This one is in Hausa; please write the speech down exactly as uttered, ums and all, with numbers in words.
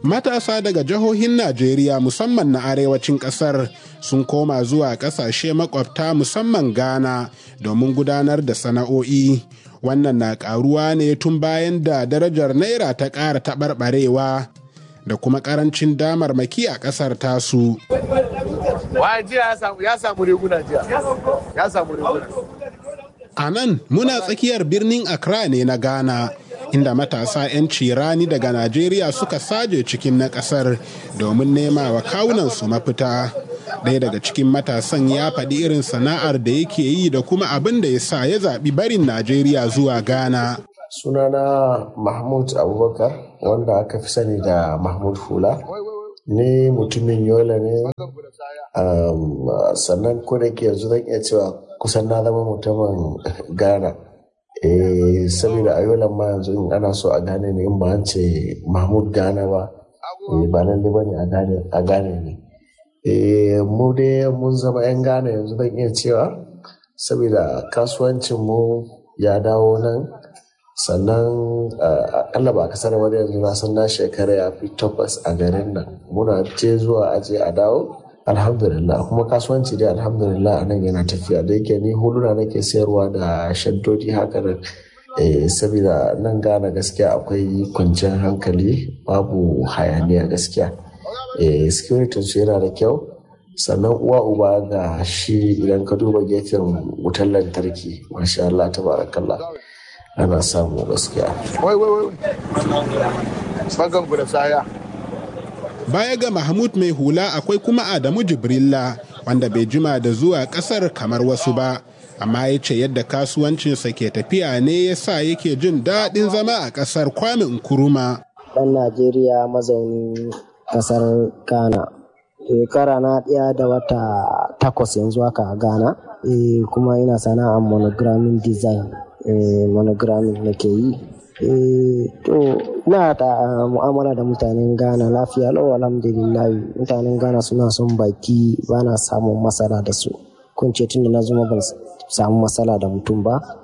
Matasa daga jihohin Najeriya musamman na arewacin ƙasar sun koma zuwa ƙasashe makwabta musamman Ghana domin gudanar da sana'o'i. Wannan na ƙaruwa ne tun bayan da darajar Naira ta ƙara taɓarɓarewa da kuma ƙarancin damarmaki a ƙasar tasu. A nan muna tsakiyar birnin Accra ne na Ghana, inda matasa 'yan cirani daga Najeriya suka saje cikin na ƙasar domin nema wa kawunansu mafita. Ɗaya daga cikin matasan ya faɗi irin sana'ar da yake yi da kuma abin da ya sa ya zaɓi barin Najeriya zuwa Ghana. Sunana Mahmud Abubakar, wanda aka fi sani da Mahmud Hula. Ni mutumin Yola ne, um, sannan ko da ke yanzu zan iya cewa kusan na zama mutumin Ghana. Eh, saboda a Yola ma yanzu in ana so a gane ne in ba an ce Mahmud Ghana ba, eh, ba nan ba ne a gane ne. Eh, mu dai mun zama 'yan Ghana yanzu zan iya cewa, saboda kasuwancin mu ya dawo nan. Sannan akalla ba kasar wani yanzu na san na shekara ya fi takwas a garin nan, muna je zuwa aje a dawo alhamdulillah, kuma kasuwanci dai alhamdulillah a nan yana tafiya. Da yake ni huluna nake sayarwa da shaddodi haka nan, eh, saboda nan Ghana gaskiya akwai kwanciyar hankali, babu hayaniya gaskiya, eh, security su yana da kyau. Sannan uwa uba ga shi idan ka duba gefen wutar lantarki, masha Allah tabarakallah, ana samu gaskiya. Wai wai wai. Bagan ku da saya. Baya ga Mahmud mai hula akwai kuma Adamu Jibrilla, wanda bai jima da zuwa kasar kamar wasu ba, amma ya ce yadda kasuwancinsa ke tafiya ne ya sa yake jin daɗin zama a kasar Kwame Nkrumah. Ɗan Najeriya mazaunin kasar Ghana. Shekara na ɗaya da wata takwas yanzu haka a Ghana, e, kuma ina sana'ar monogramming design. Eh, monogramming nake yi. Eh, to ina da mu'amala da mutanen Ghana lafiya lau alhamdulillah. Mutanen Ghana suna son baki, bana samun matsala da su. Kun ce tunda na zuma ban samu matsala da mutum ba.